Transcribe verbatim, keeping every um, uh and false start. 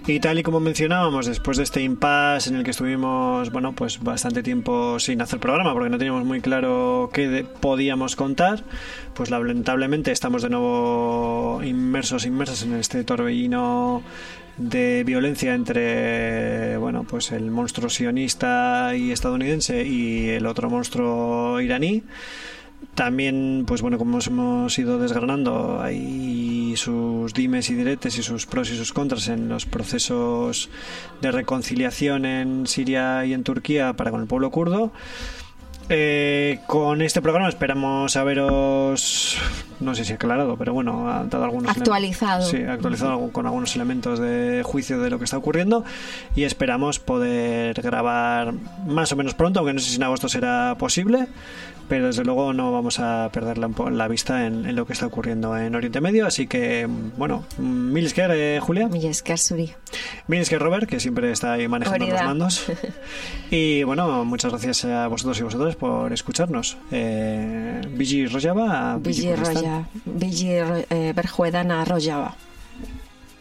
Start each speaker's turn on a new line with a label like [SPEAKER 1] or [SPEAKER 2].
[SPEAKER 1] Y tal y como mencionábamos, después de este impasse en el que estuvimos, bueno, pues bastante tiempo sin hacer programa porque no teníamos muy claro qué de- podíamos contar, pues lamentablemente estamos de nuevo inmersos, inmersos en este torbellino de violencia entre, bueno, pues el monstruo sionista y estadounidense y el otro monstruo iraní. También, pues bueno, como hemos ido desgranando, hay sus dimes y diretes y sus pros y sus contras en los procesos de reconciliación en Siria y en Turquía para con el pueblo kurdo. Eh, con este programa esperamos haberos, no sé si aclarado, pero bueno, ha dado algunos
[SPEAKER 2] actualizado.
[SPEAKER 1] Elementos, sí, actualizado uh-huh. con algunos elementos de juicio de lo que está ocurriendo, y esperamos poder grabar más o menos pronto, aunque no sé si en agosto será posible, pero desde luego no vamos a perder la, la vista en, en lo que está ocurriendo en Oriente Medio. Así que, bueno, mil esker, eh, Julia.
[SPEAKER 2] Mil esker, Zuri.
[SPEAKER 1] Mil esker, Robert, que siempre está ahí manejando
[SPEAKER 2] Orida.
[SPEAKER 1] los mandos. Y bueno, muchas gracias a vosotros y vosotras por escucharnos. Eh, Biji Rojava.
[SPEAKER 2] Biji Rojava. Biji Berjuedana Rojava.